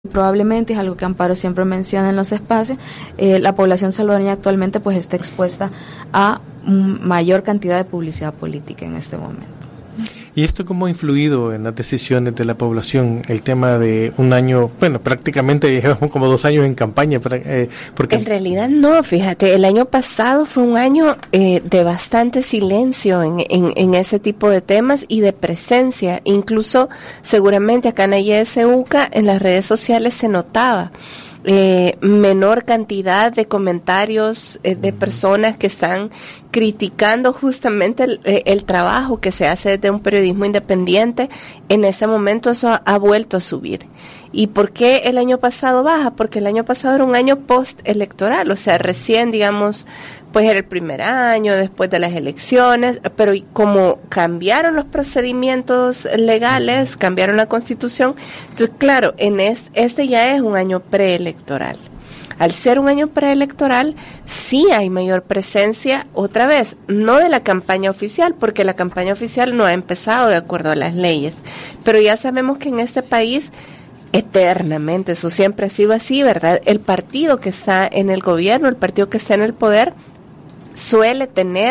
Probablemente es algo que Amparo siempre menciona en los espacios, la población salvadoreña actualmente pues está expuesta a mayor cantidad de publicidad política en este momento. ¿Y esto cómo ha influido en las decisiones de la población? El tema de un año, bueno, prácticamente llevamos como 2 años en campaña. Porque en realidad no, fíjate, el año pasado fue un año de bastante silencio en ese tipo de temas y de presencia. Incluso seguramente acá en IES-UCA en las redes sociales se notaba menor cantidad de comentarios de personas que están criticando justamente el trabajo que se hace desde un periodismo independiente. En ese momento eso ha vuelto a subir. ¿Y por qué el año pasado baja? Porque el año pasado era un año post-electoral, o sea, recién, digamos, pues era el primer año después de las elecciones, pero como cambiaron los procedimientos legales, cambiaron la Constitución, entonces claro, este ya es un año preelectoral. Al ser un año preelectoral, sí hay mayor presencia, otra vez, no de la campaña oficial, porque la campaña oficial no ha empezado de acuerdo a las leyes, pero ya sabemos que en este país eternamente, eso siempre ha sido así, ¿verdad? El partido que está en el gobierno, el partido que está en el poder, suele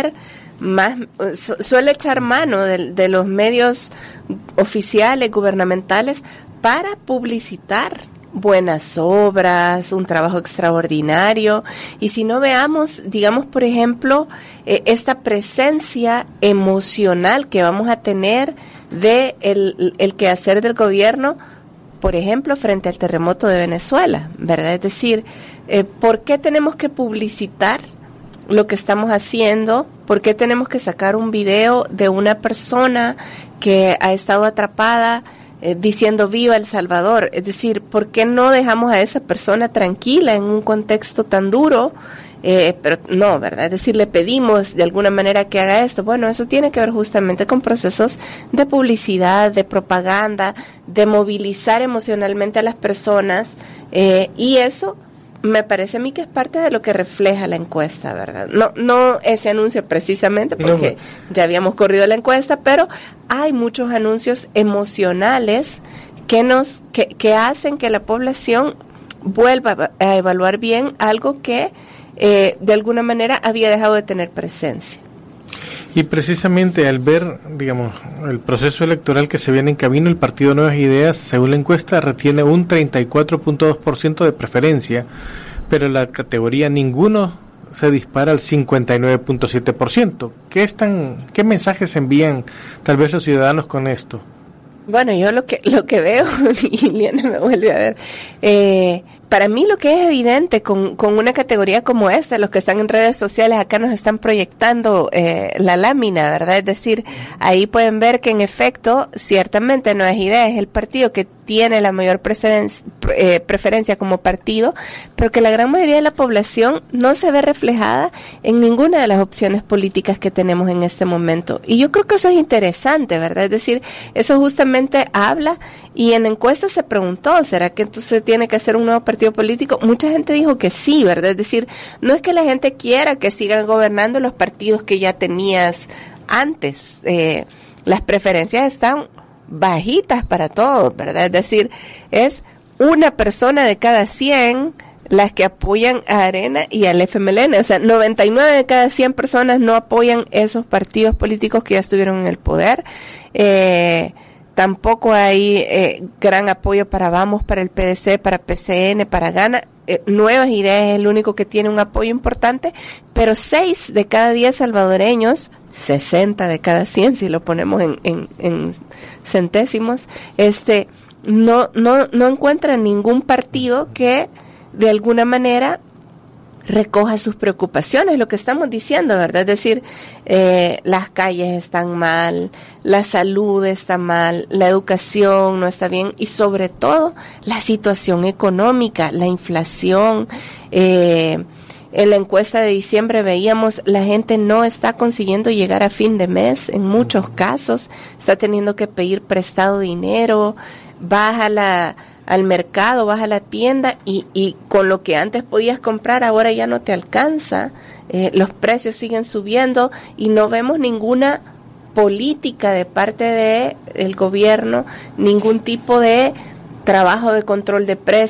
echar mano de los medios oficiales, gubernamentales, para publicitar buenas obras, un trabajo extraordinario. Y si no veamos, digamos, por ejemplo, esta presencia emocional que vamos a tener de el quehacer del gobierno, por ejemplo, frente al terremoto de Venezuela, ¿verdad? Es decir, ¿por qué tenemos que publicitar lo que estamos haciendo? ¿Por qué tenemos que sacar un video de una persona que ha estado atrapada diciendo viva El Salvador? Es decir, ¿por qué no dejamos a esa persona tranquila en un contexto tan duro? Pero no, ¿verdad? Es decir, le pedimos de alguna manera que haga esto. Bueno, eso tiene que ver justamente con procesos de publicidad, de propaganda, de movilizar emocionalmente a las personas, y eso me parece a mí que es parte de lo que refleja la encuesta, ¿verdad? No ese anuncio precisamente, porque ya habíamos corrido la encuesta, pero hay muchos anuncios emocionales que hacen que la población vuelva a evaluar bien algo que de alguna manera había dejado de tener presencia. Y precisamente al ver, digamos, el proceso electoral que se viene en camino, el Partido Nuevas Ideas, según la encuesta, retiene un 34.2% de preferencia, pero la categoría ninguno se dispara al 59.7%. ¿Qué mensajes envían tal vez los ciudadanos con esto? Bueno, yo lo que veo, y Liliana me vuelve a ver, para mí lo que es evidente con una categoría como esta, los que están en redes sociales acá nos están proyectando la lámina, ¿verdad? Es decir, ahí pueden ver que en efecto, ciertamente Nuevas Ideas es el partido que tiene la mayor preferencia como partido, pero que la gran mayoría de la población no se ve reflejada en ninguna de las opciones políticas que tenemos en este momento. Y yo creo que eso es interesante, ¿verdad? Es decir, eso justamente habla, y en la encuesta se preguntó, ¿será que entonces tiene que ser un nuevo partido político? Mucha gente dijo que sí, ¿verdad? Es decir, no es que la gente quiera que sigan gobernando los partidos que ya tenías antes. Las preferencias están bajitas para todos, ¿verdad? Es decir, es una persona de cada 100 las que apoyan a Arena y al FMLN, o sea, 99 de cada 100 personas no apoyan esos partidos políticos que ya estuvieron en el poder. Tampoco hay gran apoyo para Vamos, para el PDC, para PCN, para Gana. Nuevas Ideas es el único que tiene un apoyo importante, pero 6 de cada 10 salvadoreños, 60 de cada 100 si lo ponemos en centésimos, no encuentran ningún partido que de alguna manera recoja sus preocupaciones, lo que estamos diciendo, ¿verdad? Es decir, las calles están mal, la salud está mal, la educación no está bien, y sobre todo la situación económica, la inflación. En la encuesta de diciembre veíamos la gente no está consiguiendo llegar a fin de mes, en muchos casos está teniendo que pedir prestado dinero, baja al mercado, vas a la tienda y con lo que antes podías comprar ahora ya no te alcanza, los precios siguen subiendo y no vemos ninguna política de parte del gobierno, ningún tipo de trabajo de control de precios,